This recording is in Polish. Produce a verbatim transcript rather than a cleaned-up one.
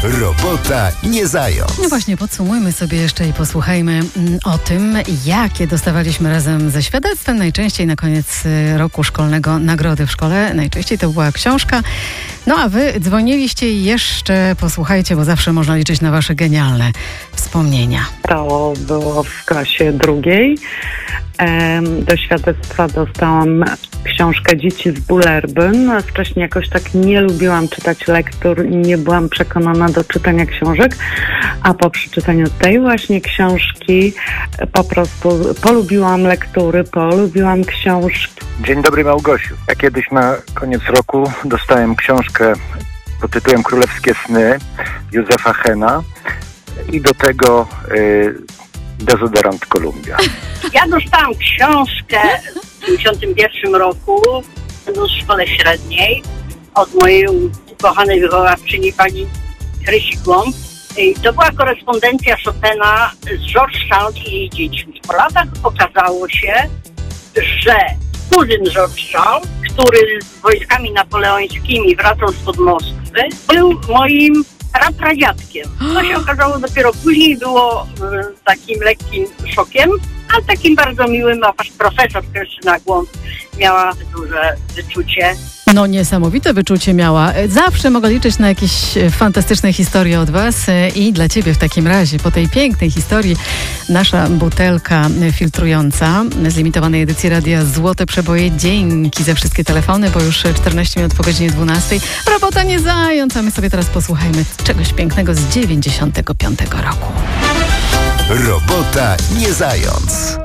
Robota nie zając. No właśnie, podsumujmy sobie jeszcze i posłuchajmy o tym, jakie dostawaliśmy razem ze świadectwem najczęściej na koniec roku szkolnego nagrody w szkole. Najczęściej to była książka. No a wy dzwoniliście i jeszcze posłuchajcie, bo zawsze można liczyć na wasze genialne wspomnienia. To było w klasie drugiej. Do świadectwa dostałam książkę Dzieci z Bullerbyn. Wcześniej jakoś tak nie lubiłam czytać lektur i nie byłam przekonana do czytania książek, a po przeczytaniu tej właśnie książki po prostu polubiłam lektury, polubiłam książki. Dzień dobry, Małgosiu. Ja kiedyś na koniec roku dostałem książkę pod tytułem Królewskie sny Józefa Hena i do tego y, dezodorant Columbia. Ja dostałam książkę w dziewięćdziesiątym pierwszym roku w szkole średniej od mojej ukochanej wychowawczyni pani Krysi Głąb. I to była korespondencja Chopina z Georgetown i jej dziećmi. Po latach okazało się, że kuzyn Georgetown, który z wojskami napoleońskimi wracał spod Moskwy, był moim prapradziadkiem. To się okazało dopiero później, było y, takim lekkim szokiem, ale takim bardzo miłym, a profesor Krystyna Głąb miała duże wyczucie. No niesamowite wyczucie miała. Zawsze mogę liczyć na jakieś fantastyczne historie od was i dla ciebie w takim razie, po tej pięknej historii, nasza butelka filtrująca z limitowanej edycji Radia Złote Przeboje. Dzięki za wszystkie telefony, bo już czternaście minut po godzinie dwunastej. Robota nie zając, a my sobie teraz posłuchajmy czegoś pięknego z dziewięćdziesiątego piątego roku. Robota nie zając.